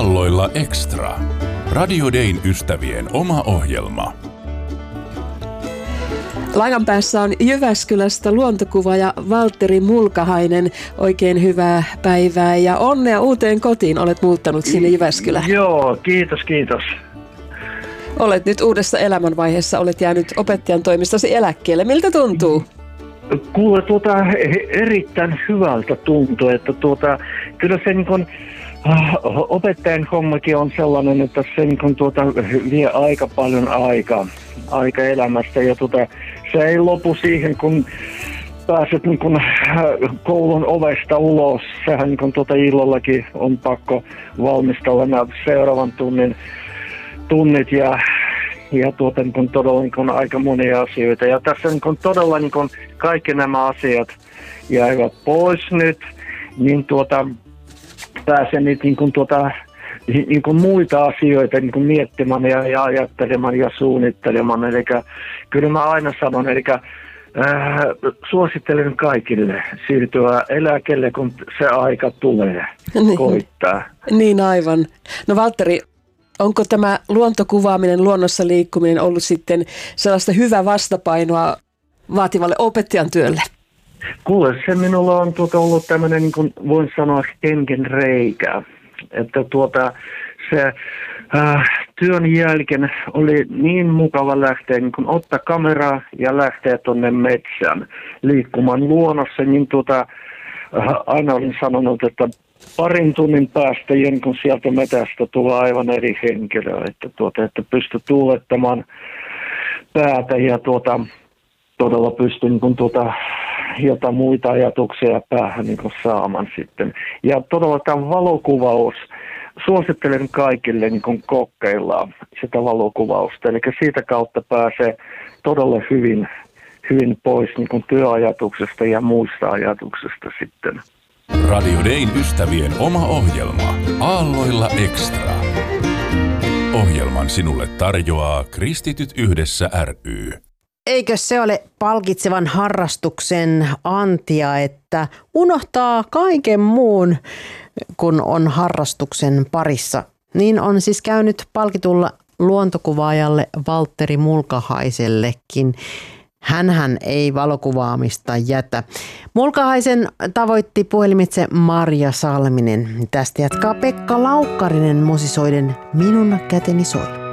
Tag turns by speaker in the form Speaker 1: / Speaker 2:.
Speaker 1: Aalloilla Extra. Radio Dayn ystävien oma ohjelma.
Speaker 2: Langan päässä on Jyväskylästä luontokuvaaja Valtteri Mulkahainen. Oikein hyvää päivää ja onnea uuteen kotiin. Olet muuttanut sinne Jyväskylään.
Speaker 3: Joo, kiitos.
Speaker 2: Olet nyt uudessa elämänvaiheessa. Olet jäänyt opettajan toimistasi eläkkeelle. Miltä tuntuu?
Speaker 3: Kuule, erittäin hyvältä tuntuu, että kyllä se niin kuin, opettajan hommakin on sellainen, että se niin kuin, vie aika paljon aika elämästä ja se ei lopu siihen, kun pääset niin kuin, koulun ovesta ulos. Sehän niin kuin, illallakin on pakko valmistella nämä seuraavan tunnit ja niin kuin, todella niin kuin, aika monia asioita. Ja tässä niin kuin, todella niin kuin, kaikki nämä asiat jäivät pois nyt, niin pääsen nyt niin kuin muita asioita niin kuin miettimään ja ajattelemaan ja suunnittelemaan. Eli kyllä mä aina sanon, suosittelen kaikille siirtyä eläkkeelle, kun se aika tulee koittaa.
Speaker 2: Niin aivan. No Valtteri, onko tämä luontokuvaaminen, luonnossa liikkuminen ollut sitten sellaista hyvää vastapainoa vaativalle opettajan työlle?
Speaker 3: Kuule, se minulla on ollut tämmöinen, niin kuin voin sanoa, henken reikä. Että se työn jälkeen oli niin mukava lähteä, niin kun ottaa kameraa ja lähteä tuonne metsään liikkumaan luonnossa, niin aina olin sanonut, että parin tunnin päästä, kun sieltä metästä tulee aivan eri henkilö, että pystyy tuulettamaan päätä ja todella pystyy niin jotain muita ajatuksia päähän niin saamaan sitten. Ja todella tämä valokuvaus, suosittelen kaikille niin kokeillaan sitä valokuvausta. Eli siitä kautta pääsee todella hyvin pois niin työajatuksesta ja muista ajatuksesta sitten.
Speaker 1: Radio Dayn ystävien oma ohjelma. Aalloilla Extra. Ohjelman sinulle tarjoaa Kristityt yhdessä ry.
Speaker 4: Eikö se ole palkitsevan harrastuksen antia, että unohtaa kaiken muun, kun on harrastuksen parissa? Niin on siis käynyt palkitulla luontokuvaajalle Valtteri Mulkahaisellekin. Hänhän ei valokuvaamista jätä. Mulkahaisen tavoitti puhelimitse Marja Salminen. Tästä jatkaa Pekka Laukkarinen musisoiden Minun käteni soi.